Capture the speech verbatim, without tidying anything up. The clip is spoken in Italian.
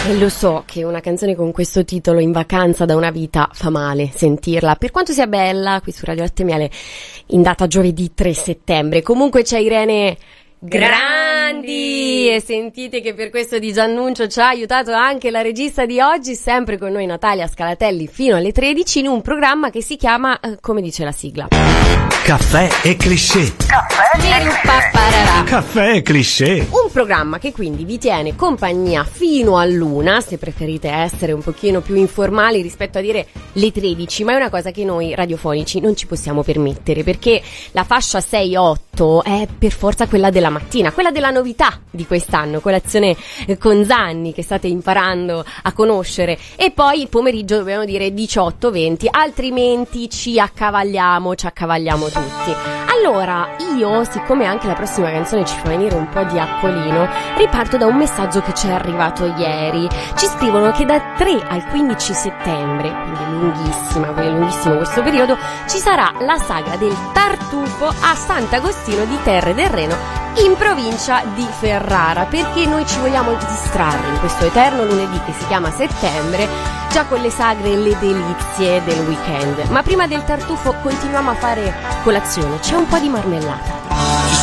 E lo so che una canzone con questo titolo in vacanza da una vita fa male sentirla, per quanto sia bella, qui su Radio Latte e Miele in data giovedì tre settembre. Comunque c'è Irene Grandi e sentite che per questo disannuncio ci ha aiutato anche la regista di oggi, sempre con noi Natalia Scalatelli fino alle tredici in un programma che si chiama, eh, come dice la sigla, Caffè e Cliché. Caffè e Cliché. Caffè e Cliché. Un programma che quindi vi tiene compagnia fino all'una, se preferite essere un pochino più informali rispetto a dire le tredici, ma è una cosa che noi radiofonici non ci possiamo permettere, perché la fascia sei otto è per forza quella della mattina, quella della novità di quest'anno, colazione con Zanni che state imparando a conoscere, e poi il pomeriggio dobbiamo dire diciotto venti, altrimenti ci accavagliamo, ci accavagliamo tutti. Allora io, siccome anche la prossima canzone ci fa venire un po' di acquolino, riparto da un messaggio che ci è arrivato ieri. Ci scrivono che da tre al quindici settembre, quindi lunghissima, quindi lunghissimo questo periodo, ci sarà la sagra del tartufo a Sant'Agostino di Terre del Reno in provincia di Ferrara, perché noi ci vogliamo distrarre in questo eterno lunedì che si chiama settembre, già con le sagre e le delizie del weekend. Ma prima del tartufo continuiamo a fare colazione, c'è un po' di marmellata.